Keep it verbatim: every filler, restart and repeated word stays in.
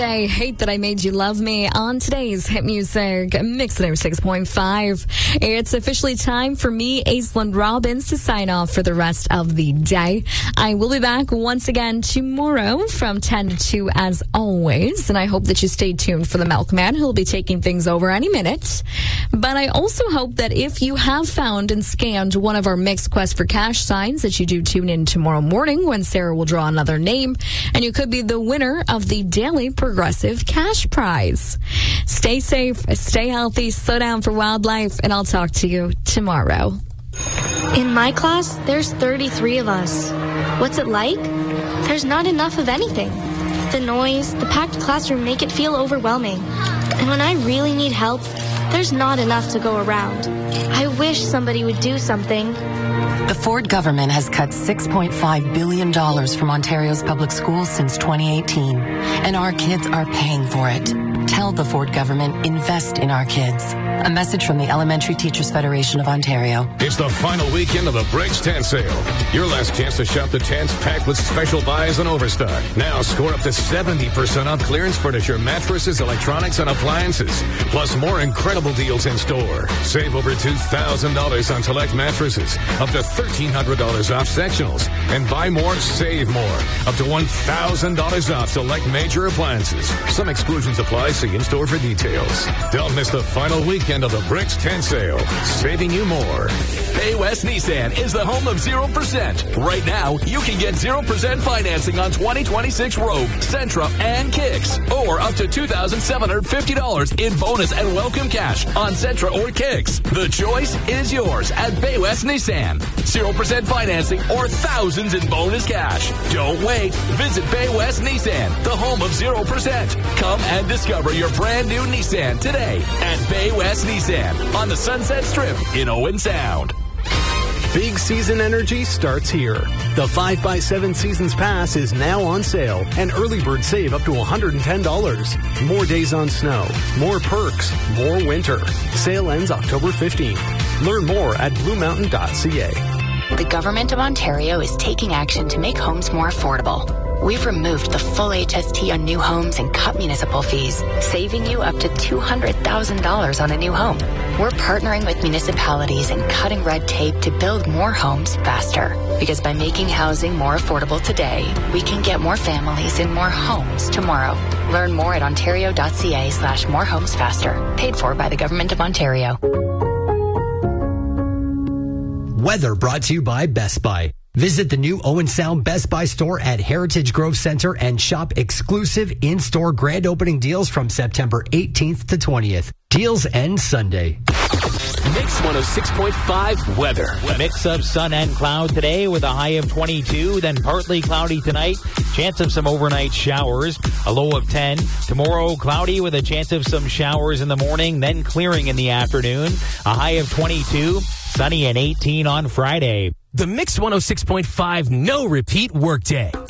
I hate that I made you love me on today's hit music mix number six point five. It's officially time for me, Aislinn Robbins, to sign off for the rest of the day. I will be back once again tomorrow from ten to two as always, and I hope that you stay tuned for the Milkman. He'll be taking things over any minute. But I also hope that if you have found and scanned one of our Mix Quest for Cash signs, that you do tune in tomorrow morning when Sarah will draw another name, and you could be the winner of the daily Progressive Cash Prize. Stay safe, stay healthy, slow down for wildlife, and I'll talk to you tomorrow. In my class, there's thirty-three of us. What's it like? There's not enough of anything. The noise, the packed classroom make it feel overwhelming. And when I really need help, there's not enough to go around. I wish somebody would do something. The Ford government has cut six point five billion dollars from Ontario's public schools since twenty eighteen, and our kids are paying for it. Tell the Ford government, invest in our kids. A message from the Elementary Teachers Federation of Ontario. It's the final weekend of the Bricks Tent Sale. Your last chance to shop the tents packed with special buys and overstock. Now score up to seventy percent off clearance furniture, mattresses, electronics, and appliances. Plus more incredible deals in store. Save over two thousand dollars on select mattresses. Up to thirteen hundred dollars off sectionals. And buy more, save more. Up to one thousand dollars off select major appliances. Some exclusions apply. See in store for details. Don't miss the final weekend of the Bricks Tent Sale. Saving you more. Bay West Nissan is the home of zero percent. Right now, you can get zero percent financing on twenty twenty-six Rogue, Sentra, and Kicks. Or up to two thousand seven hundred fifty dollars in bonus and welcome cash on Sentra or Kicks. The choice is yours at Bay West Nissan. zero percent financing or thousands in bonus cash. Don't wait. Visit Bay West Nissan, the home of zero percent. Come and discover your brand new Nissan today at Bay West Nissan on the Sunset Strip in Owen Sound. Big season energy starts here. The five by seven Seasons Pass is now on sale, and early bird save up to one hundred ten dollars. More days on snow, more perks, more winter. Sale ends October fifteenth. Learn more at blue mountain dot c a. The Government of Ontario is taking action to make homes more affordable. We've removed the full H S T on new homes and cut municipal fees, saving you up to two hundred thousand dollars on a new home. We're partnering with municipalities and cutting red tape to build more homes faster. Because by making housing more affordable today, we can get more families in more homes tomorrow. Learn more at ontario dot c a slash more homes faster. Paid for by the Government of Ontario. Weather brought to you by Best Buy. Visit the new Owen Sound Best Buy store at Heritage Grove Center and shop exclusive in-store grand opening deals from September eighteenth to twentieth. Deals end Sunday. Mix one oh six point five weather. A mix of sun and cloud today with a high of twenty-two, then partly cloudy tonight. Chance of some overnight showers, a low of ten. Tomorrow, cloudy with a chance of some showers in the morning, then clearing in the afternoon. A high of twenty-two, sunny and eighteen on Friday. The Mix one oh six point five no repeat workday.